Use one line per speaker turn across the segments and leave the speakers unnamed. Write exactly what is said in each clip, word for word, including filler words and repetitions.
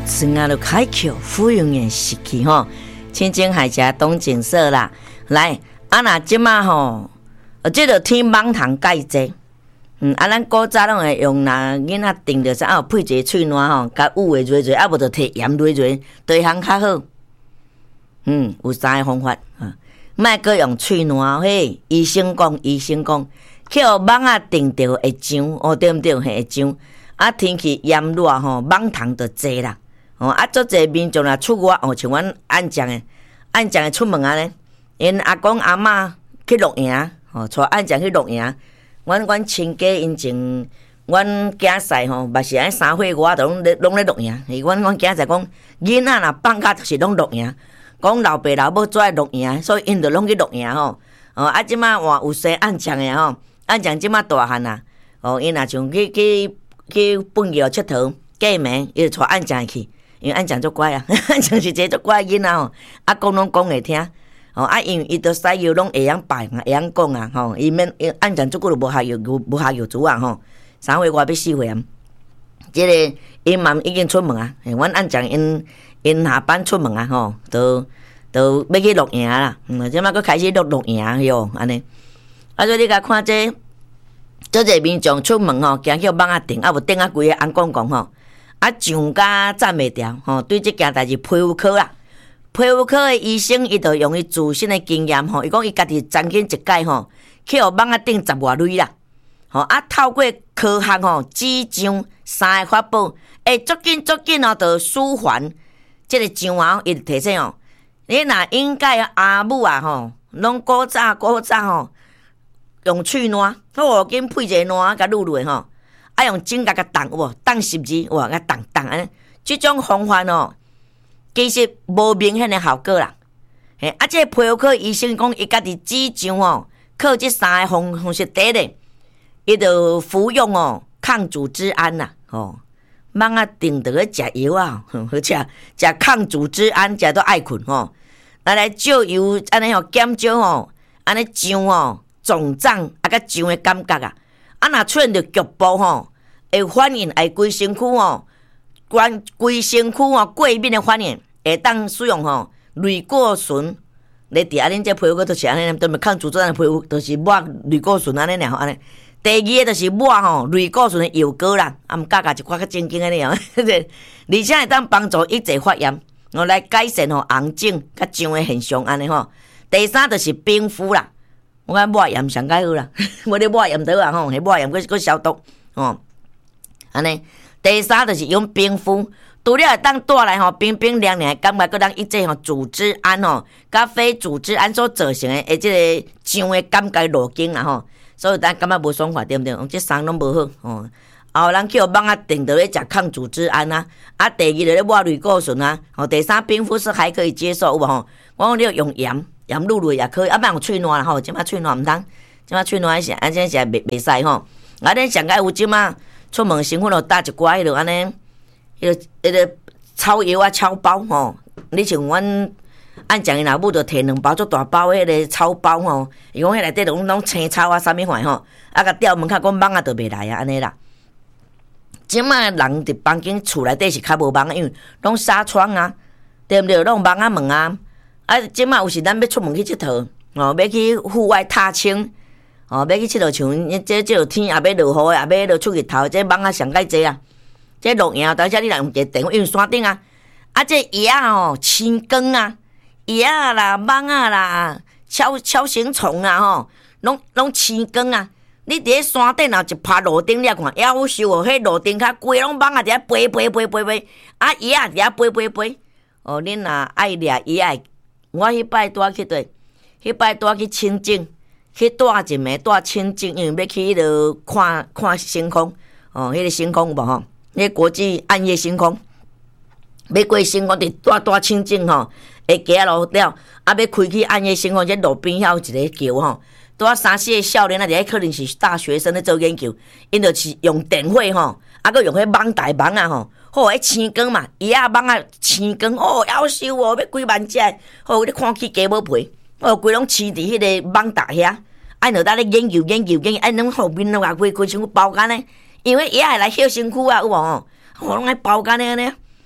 船啊，就开口芙蓉的时期吼，亲情海峡东景色啦。来，啊那即马吼，呃，即个天芒糖介济。嗯，啊，咱古早拢会用那囡仔定着啥，啊，配一个喙烂吼，甲捂的热热，啊，无就摕盐热热，对项较好。嗯，有三个方法啊，莫阁用喙烂嘿，医生讲，医生讲，去互网啊定着会痒，哦，对毋对？会痒。啊，天气炎热吼，网糖就济啦。哦，啊，足济民众若出外哦，像阮安将的，安将的出门啊咧，因阿公阿嬷去露营，吼，带安将去露营。阮阮亲家因前，阮囝婿吼，嘛是安三岁外，就拢咧拢咧露营。伊阮阮囝婿讲，囡仔若放假就是拢露营，讲老爸老母做爱露营，所以因就拢去露营吼。哦，啊，即马换有生安将的吼，安将即马大汉啊，哦，因若像去去去本桥佚佗过暝，伊就带安将去，因为安将足乖啊，安将是一个足乖囡仔吼，阿公拢讲会听。哦，啊，因为伊都使药拢会晓摆啊，会晓讲啊，吼，伊免按照足久就无下药，无下药煮啊，吼，三岁外要四岁啊，即个因嘛已经出门啊，阮按照因因下班出门啊，吼，都都要去露营啦，嗯，即马佫开始露露营哟，安尼，啊，所以你甲看这，做者民众出门吼，惊叫网啊顶，啊无顶啊规个安讲讲吼，啊上甲站袂牢，吼，对即件代志皮肤科啦。皮肤科的医生，伊就用伊自身的经验吼，伊讲伊家己曾经一届吼，去互网啊顶十外类啦，吼啊透过科学吼指象三个法宝，会足紧足紧哦，就舒缓即个痒啊，伊就提醒哦，你若应该阿母啊吼，拢古早古早吼用喙烂，好紧配一个烂甲撸落吼，啊用指甲甲动有无？动十字哇，甲动动安尼，即种方法哦。其实无明显的效果啦，嘿，啊，这皮肤科医生讲，伊家己指上哦，靠这三个方方式底咧，伊就服用哦抗组织胺啦，哦，网啊定得去食药啊，而且食抗组织胺食到爱困吼，来来照油安尼吼减少吼，安尼痒哦肿胀啊甲痒的感觉啊，啊若出现着局部吼，会反应会规身躯吼。关规身躯吼过敏的反应，会当使用吼类固醇来治。啊，恁这皮肤都是安尼，都咪抗组织胺的皮肤都是抹类固醇安尼尔吼安尼。第二个就是抹吼类固醇的药膏啦，啊毋加加一块较正经安尼哦，而且会当帮助抑制发炎，哦来改善吼红肿甲痒的现象安尼吼。第三就是冰敷啦，我讲抹盐上解好啦，我咧抹盐刀啊吼，迄抹盐佫佫消毒哦，安尼。第三就是用冰敷，除了会当带来吼冰冰凉凉的感觉，佮当抑制吼组织胺吼，甲非组织胺所造成的诶即个痒的感觉路径啦吼，所以咱感觉无爽快，对毋对？这三拢无好哦。后人去互网啊定到咧食抗组织胺啊，啊第二就咧抹类固醇啊，吼第三冰敷是还可以接受有无吼？我讲你要用盐，盐卤卤也可以，啊莫用喙烂啦吼，即马喙烂毋通，即马喙烂是安怎是袂袂使吼。啊恁上届有即马。出门身躯就搭一寡迄落安尼，迄个迄个草药啊草包吼，你像阮按讲伊老母就摕两包足大包迄个草包吼，伊讲迄内底拢拢青草啊啥物款吼，啊甲吊门口讲蚊啊就袂来啊安尼啦。即卖人伫房间厝内底是较无蚊，因为拢纱窗啊，对毋对？拢蚊啊门啊，啊即卖有时咱要出门去佚佗，哦要去户外踏青。哦，要去佚佗像这这天也要落雨，也要落出日头，这蚊啊上介济啊！这露营，等下你若用一个电话，因为山顶啊，啊这叶啊吼，青光啊，叶啊啦，蚊啊啦，超超形虫啊吼，拢拢青光啊！你伫咧山顶若一趴路顶，你看夭寿哦，迄路顶较规拢蚊啊，伫遐飞飞飞飞飞，啊叶啊伫遐飞飞飞。哦，恁若爱掠叶啊，我迄摆带去对，迄摆带去清境。去带一暝带清境，因为要去迄落看看星空，哦，迄、那个星空有无吼？迄、那个国际暗夜星空，要过星空伫带带清境吼，会行路了，啊要开去暗夜星空，这路边遐有一个桥吼，拄啊三四个少年啊，伫遐可能是大学生咧做研究，因就是用电火吼，啊佮用迄网大网啊吼，好迄青光嘛，伊啊网啊青光，哦夭寿哦，要几万只，好你看起鸡母皮。哦，规拢饲伫迄个网搭遐，啊，就当咧研究研究研究，啊，拢后面拢也规规身躯包干咧，因为伊也会来歇身躯啊，有无吼？吼，拢爱包干咧安尼，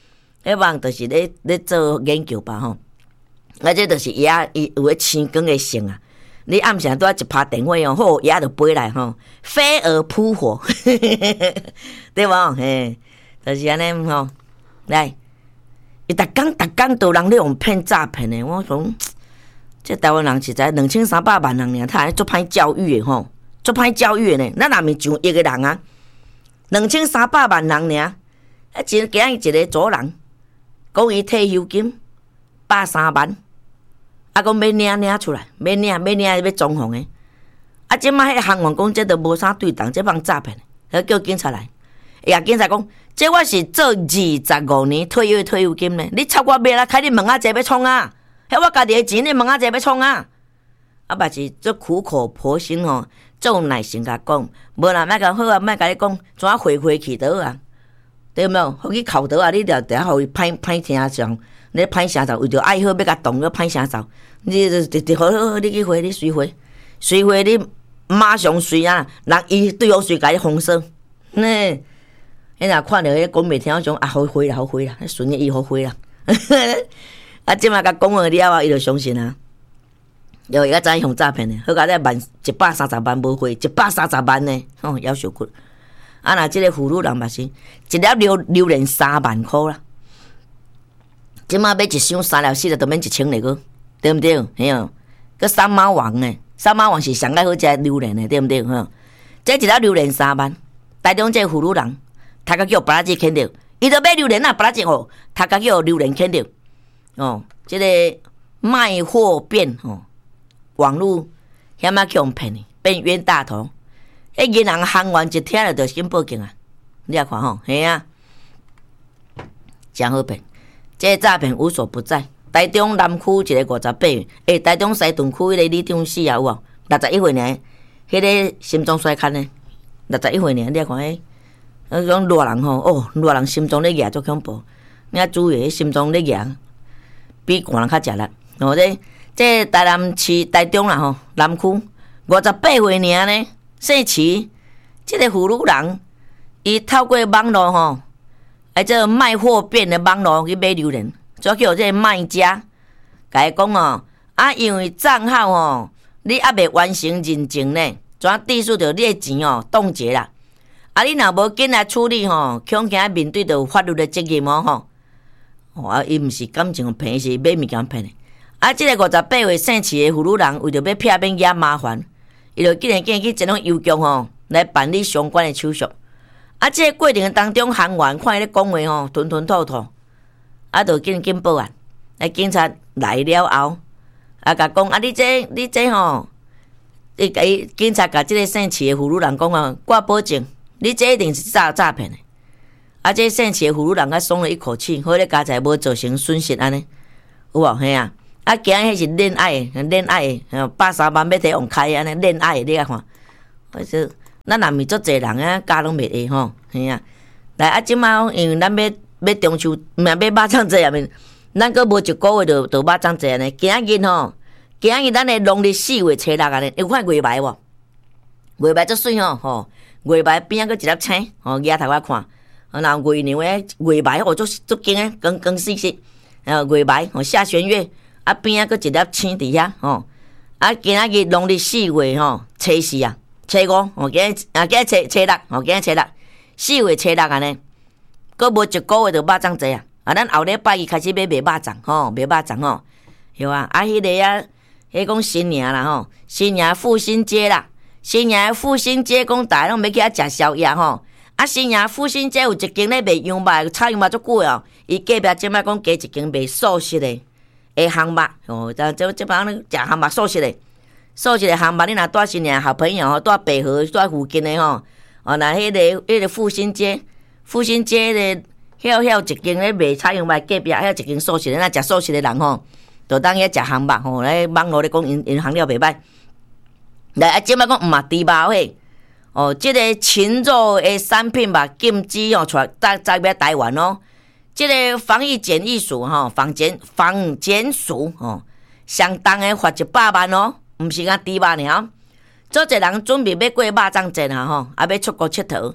迄帮就是咧咧做研究吧吼。啊，这就是伊啊，伊有咧青光的性啊。你暗时拄啊一拍电话哦，好，伊就飞来吼，飞蛾扑火，对无？嘿，就是安尼吼。来，伊逐工逐工都人咧用骗诈骗的，我讲，这台湾人实在两千三百万人尔，他还做歹教育的吼，做歹教育的呢。咱若咪上亿个人啊，两千三百万人尔，啊，今今日一个组人讲伊退休金百三万。啊，讲要领领出来，要领要领要装潢的。啊，即摆迄行员讲，这都无啥对当，这帮诈骗的，叫警察来。伊啊，警察讲，这我是做二十五年退休退休金呢，你插我尾啦，开你门仔坐要创啊？迄我家己的钱，你门仔坐要创啊？啊，嘛是做苦口婆心吼，做耐心甲讲，无啦，莫甲好啊，莫甲你讲，怎啊回回去倒啊？对没有？互去哭倒啊，你着定互伊歹歹听上。你歹声噪，为着爱好要甲动个歹声噪，你就就就好好，你去回，你随回，随回你马上随啊！人伊对我随甲你封锁，呢，你若看着迄讲袂听，我种啊好回啦，好回啦，顺着伊好回啦。啊，即马甲讲完了后，伊就相信啊。又而家知用诈骗的，好甲咧万一百三十万无回，一百三十万呢，哦，夭寿骨。啊，若即个俘虏人嘛是，一粒榴榴莲三万箍啦。即马买一箱三粒四粒都免一千嚟个，对毋对？嘿哦，个三毛王诶，三毛王是上爱好食榴莲诶，对毋对？吼，这一粒榴莲三万，台中这俘虏人，他甲叫巴拉吉牵着，伊着买榴莲啊，巴拉吉吼，他甲叫榴莲牵着，哦，即、这个卖货变吼，网络险啊去用骗的，变冤大头，迄银行行员一听了就先报警啊，你也看吼，嘿啊，真好骗。这诈骗无所不在，台中南区一个五十八岁，诶，台中西屯区迄个李长史啊有无？六十一岁呢，迄、那个心脏衰竭呢，六十一岁呢，你看迄，迄种热人吼，哦，热人心脏咧压足恐怖，你啊注意，心脏咧压，比寒人较食力。哦，这这台南市台中啦吼，南区五十八岁呢呢，姓齐，这个俘虏人，伊透过网络吼。哎，这卖货变的网络去买榴莲，主叫这卖家，甲伊讲哦，啊，因为账号哦，你还未完成认证呢，怎抵数着你的钱哦冻结啦？啊，你若无紧来处理吼，恐惊面对着法律的责任哦吼。哦，啊，伊毋是感情骗，是买物件骗的。啊，这个五十八岁姓齐的俘虏人，为着要避免惹麻烦，伊就竟然竟然去这种邮局吼来办理相关的手续。啊！这个过程当中，行员看伊咧讲话吼，吞吞吐吐，啊，就紧紧报案。啊，警察来了后，啊，甲讲啊，你这你这吼，伊甲伊警察甲即个姓齐的俘虏人讲啊，我保证，你这一定是诈诈骗的。啊，这姓齐的俘虏人较松了一口气，好咧家财无造成损失安尼，有无？嘿啊！啊，今日迄是恋爱的，恋爱的，百三万要摕用开安尼，恋爱的，你啊看，我说。咱若咪足侪人啊，家拢袂下吼，嘿啊！来啊，即马因为咱要要中秋，毋免买肉粽节啊面，咱阁无一个月就就肉粽节呢。今日吼，今日咱的农历四月初六啊呢，有看月牌无？月牌足水吼，吼月牌边仔阁一粒青，吼举头我看，然后月娘诶月牌吼足足劲诶，光光细细，然后月牌吼下弦月，啊边仔阁一粒青伫遐吼，啊今仔日农历四月吼初四啊。初五，哦，今日啊，今日初初六，哦，今日初六，四月初六安尼，阁无一个月就肉粽节啊！啊，咱后礼拜一开始要卖肉粽，吼，卖肉粽吼，有啊，啊，迄个啊，迄讲新年啦，吼，新年父亲节啦，新年父亲节讲大家拢要去遐食宵夜吼，啊，新年父亲节有一间咧卖羊肉，炒羊肉足久哦，伊隔壁即摆讲加一间卖素食的，诶，烘肉，哦，但即即摆咧食烘肉素食的。素食的烘肉，你若带新年好朋友吼，带白河带附近的吼，哦，那迄、那个迄、那个父亲节，父亲节的，遐遐一间咧卖炒羊肉，隔壁遐一间素食的，那食素食的人吼，就当遐食烘肉吼，咧网络咧讲因因烘料袂歹。来啊，即摆讲毋嘛猪肉嘿，哦，即、这个禽肉的产品嘛禁止哦，出再再要台湾哦。即、这个防疫检疫署吼，防检防检署哦，相当的罚一百万哦。毋是讲猪肉尔，做一人准备要过肉粽节啊吼，啊要出国佚佗，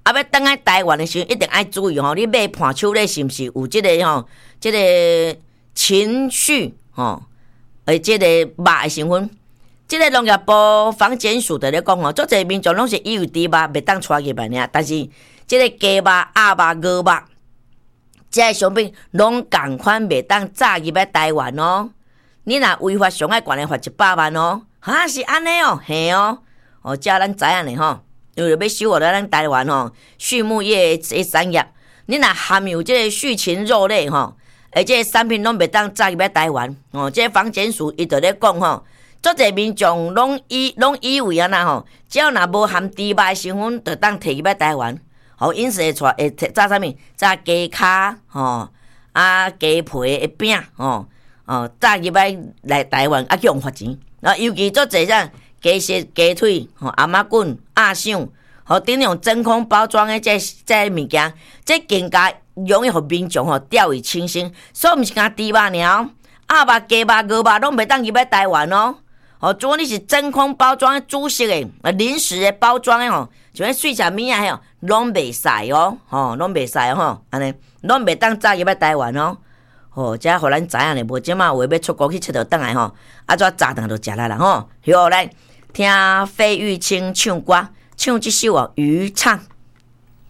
啊，要倒来台湾的时候，一定爱注意吼，你买伴手礼是毋是有即、这个吼，即、这个情绪吼，诶，即、这个肉的成分。即、这个农业部防检署在咧讲吼，足侪民众拢是以为猪肉袂当带入来尔，但是即个鸡肉、鸭肉、鹅肉，即个商品拢共款袂当炸入来台湾哦。你若违法，上爱悬的罚一百万哦。哈，是安尼哦，嘿哦，哦，遮咱知影呢吼。因为要收获咱台湾吼畜牧业的产业，你若含有这个畜禽肉类吼，而且产品拢袂当炸入来台湾哦。这防检署伊就咧讲吼，足侪民众拢以拢以为安那吼，只要若无含猪肉的成分，就当摕入来台湾。吼，因此会出会炸啥物？炸鸡脚吼，啊鸡皮的饼吼，哦炸入来来台湾啊，去用罚钱。啊，尤其足侪啥？鸡舌、鸡腿、吼阿妈棍、鸭掌，吼顶用真空包装的这这物件，这更加容易互民众吼掉以轻心。所以毋是讲猪肉尔，鸭肉、鸡肉、鹅肉拢袂当入来台湾哦。吼，如果你是真空包装的主食的、啊临时的包装的吼，像迄水产物啊吼，拢袂使哦，吼拢袂使吼，安尼拢袂当炸入来台湾哦。吼，遮互咱知影咧，无即马话要出国去佚佗倒来吼，啊怎炸蛋就食来啦吼。好，来听费玉清唱歌，唱即首哦《渔唱》。